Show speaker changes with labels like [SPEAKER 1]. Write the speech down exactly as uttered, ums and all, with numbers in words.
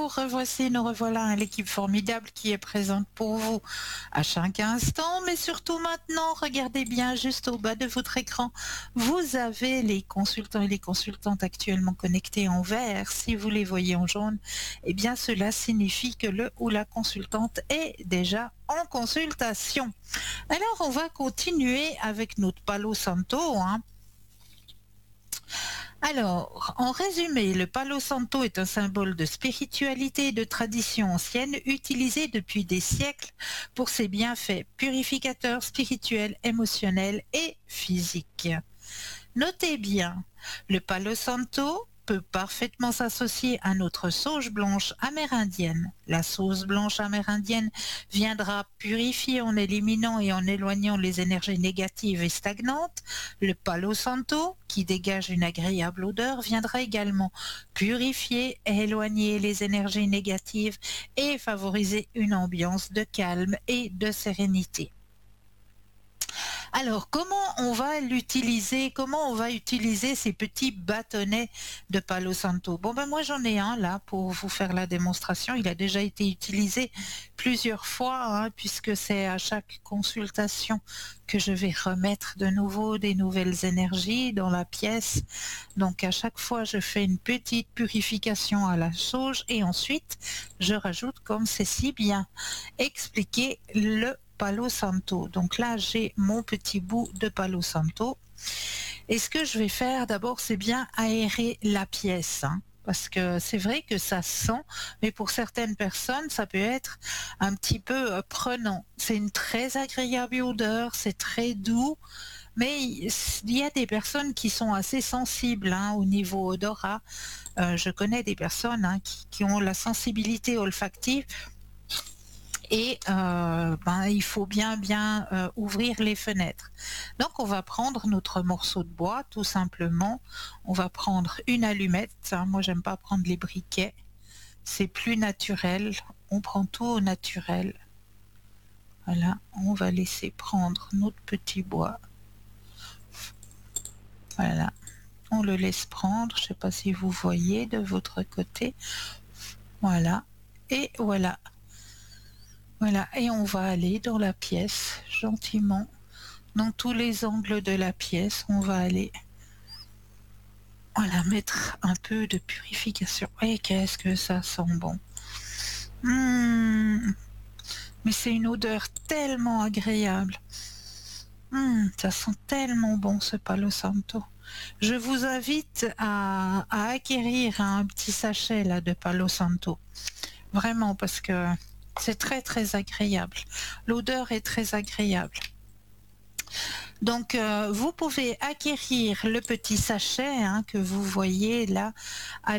[SPEAKER 1] nous revoici, nous revoilà, hein, l'équipe formidable qui est présente pour vous à chaque instant, mais surtout maintenant, regardez bien juste au bas de votre écran, vous avez les consultants et les consultantes actuellement connectés en vert. Si vous les voyez en jaune, eh bien cela signifie que le ou la consultante est déjà en consultation. Alors on va continuer avec notre Palo Santo, hein. Alors, en résumé, le Palo Santo est un symbole de spiritualité et de tradition ancienne utilisé depuis des siècles pour ses bienfaits purificateurs, spirituels, émotionnels et physiques. Notez bien, le Palo Santo peut parfaitement s'associer à notre sauge blanche amérindienne. La sauce blanche amérindienne viendra purifier en éliminant et en éloignant les énergies négatives et stagnantes. Le Palo Santo, qui dégage une agréable odeur, viendra également purifier et éloigner les énergies négatives et favoriser une ambiance de calme et de sérénité. Alors, comment on va l'utiliser? Comment on va utiliser ces petits bâtonnets de Palo Santo? Bon, ben moi j'en ai un là pour vous faire la démonstration. Il a déjà été utilisé plusieurs fois, hein, puisque c'est à chaque consultation que je vais remettre de nouveau des nouvelles énergies dans la pièce. Donc à chaque fois, je fais une petite purification à la sauge et ensuite, je rajoute, comme c'est si bien expliqué, le Palo Santo. Donc là, j'ai mon petit bout de Palo Santo. Et ce que je vais faire d'abord, c'est bien aérer la pièce, hein, parce que c'est vrai que ça sent, mais pour certaines personnes, ça peut être un petit peu euh, prenant. C'est une très agréable odeur, c'est très doux, mais il y a des personnes qui sont assez sensibles, hein, au niveau odorat. Euh, je connais des personnes, hein, qui, qui ont la sensibilité olfactive. Et euh, ben, il faut bien bien euh, ouvrir les fenêtres. Donc on va prendre notre morceau de bois, tout simplement. On va prendre une allumette, hein. Moi j'aime pas prendre les briquets, c'est plus naturel. On prend tout au naturel. Voilà, on va laisser prendre notre petit bois. Voilà, on le laisse prendre. Je sais pas si vous voyez de votre côté. Voilà, et voilà. Voilà, et on va aller dans la pièce, gentiment, dans tous les angles de la pièce, on va aller, voilà, mettre un peu de purification. Et qu'est-ce que ça sent bon! Mmh, mais c'est une odeur tellement agréable. Mmh, ça sent tellement bon ce Palo Santo. Je vous invite à, à acquérir un petit sachet là de Palo Santo. Vraiment, parce que c'est très très agréable. L'odeur est très agréable. Donc, euh, vous pouvez acquérir le petit sachet, hein, que vous voyez là à